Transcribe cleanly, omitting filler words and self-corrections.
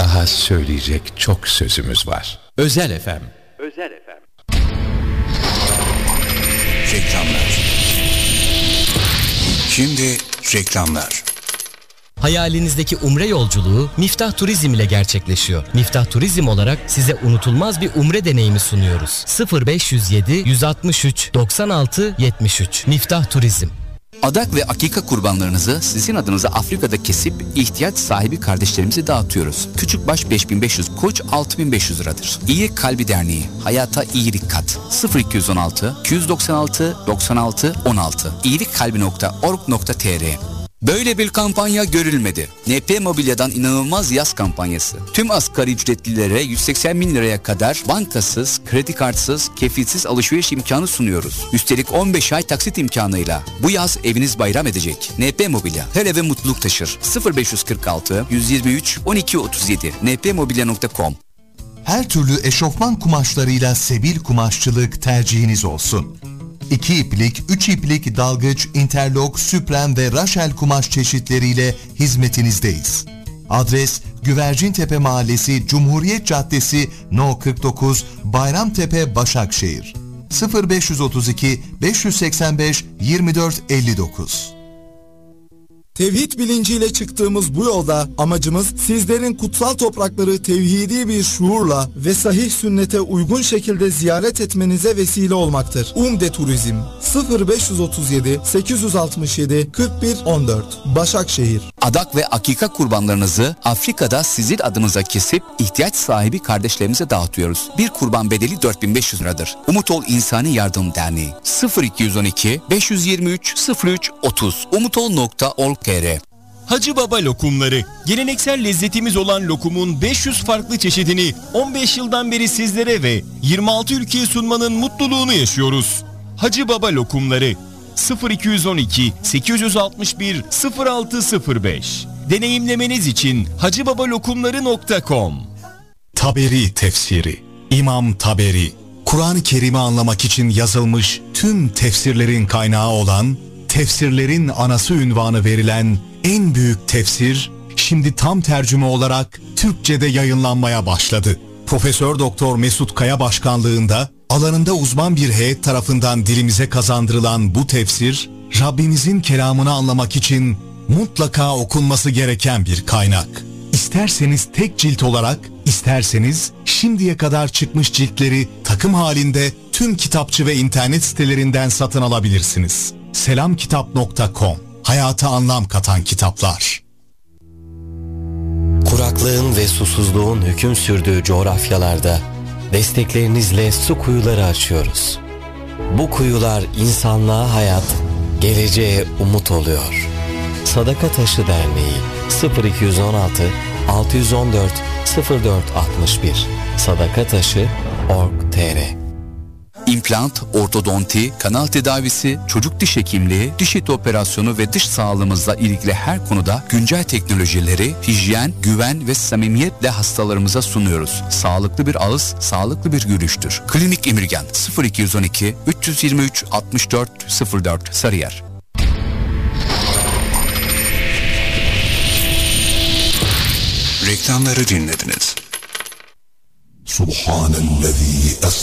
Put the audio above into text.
Daha söyleyecek çok sözümüz var. Özel FM. Özel FM. Reklamlar. Şimdi reklamlar. Hayalinizdeki umre yolculuğu Miftah Turizm ile gerçekleşiyor. Miftah Turizm olarak size unutulmaz bir umre deneyimi sunuyoruz. 0507 163 96 73 Miftah Turizm. Adak ve akika kurbanlarınızı sizin adınıza Afrika'da kesip ihtiyaç sahibi kardeşlerimize dağıtıyoruz. Küçükbaş 5500, koç 6500 liradır. İyi Kalbi Derneği, hayata iyilik kat. 0216 296 96 16 iyilikkalbi.org.tr. Böyle bir kampanya görülmedi. NP Mobilya'dan inanılmaz yaz kampanyası. Tüm asgari ücretlilere 180 bin liraya kadar bankasız, kredi kartsız, kefilsiz alışveriş imkanı sunuyoruz. Üstelik 15 ay taksit imkanıyla. Bu yaz eviniz bayram edecek. NP Mobilya, her eve mutluluk taşır. 0546 123 12 37 npmobilya.com. Her türlü eşofman kumaşlarıyla Sebil Kumaşçılık tercihiniz olsun. 2 iplik, 3 iplik dalgıç, interlok, süpren ve raşel kumaş çeşitleriyle hizmetinizdeyiz. Adres Güvercintepe Mahallesi, Cumhuriyet Caddesi, No 49, Bayramtepe, Başakşehir. 0532 585 24 59. Tevhid bilinciyle çıktığımız bu yolda amacımız sizlerin kutsal toprakları tevhidi bir şuurla ve sahih sünnete uygun şekilde ziyaret etmenize vesile olmaktır. Umde Turizm 0537 867 41 14 Başakşehir. Adak ve akika kurbanlarınızı Afrika'da sizin adınıza kesip ihtiyaç sahibi kardeşlerimize dağıtıyoruz. Bir kurban bedeli 4500 liradır. Umut Ol İnsani Yardım Derneği 0212 523 03 30 umutol.org. Hacı Baba lokumları. Geleneksel lezzetimiz olan lokumun 500 farklı çeşidini 15 yıldan beri sizlere ve 26 ülkeye sunmanın mutluluğunu yaşıyoruz. Hacı Baba lokumları 0212 861 0605. Deneyimlemeniz için hacıbabalokumları.com. Taberi tefsiri. İmam Taberi, Kur'an-ı Kerim'i anlamak için yazılmış tüm tefsirlerin kaynağı olan, tefsirlerin anası unvanı verilen en büyük tefsir, şimdi tam tercüme olarak Türkçe'de yayınlanmaya başladı. Profesör Doktor Mesut Kaya başkanlığında alanında uzman bir heyet tarafından dilimize kazandırılan bu tefsir, Rabbimizin kelamını anlamak için mutlaka okunması gereken bir kaynak. İsterseniz tek cilt olarak, isterseniz şimdiye kadar çıkmış ciltleri takım halinde tüm kitapçı ve internet sitelerinden satın alabilirsiniz. Selamkitap.com. Hayata anlam katan kitaplar. Kuraklığın ve susuzluğun hüküm sürdüğü coğrafyalarda desteklerinizle su kuyuları açıyoruz. Bu kuyular insanlığa hayat, geleceğe umut oluyor. Sadaka Taşı Derneği 0216 614 0461 sadakataşı.org.tr. İmplant, ortodonti, kanal tedavisi, çocuk diş hekimliği, diş eti operasyonu ve dış sağlığımızla ilgili her konuda güncel teknolojileri, hijyen, güven ve samimiyetle hastalarımıza sunuyoruz. Sağlıklı bir ağız, sağlıklı bir gülüştür. Klinik İmirgen 0212 323 64 04 Sarıyer. Reklamları dinlediniz. Subhanellezi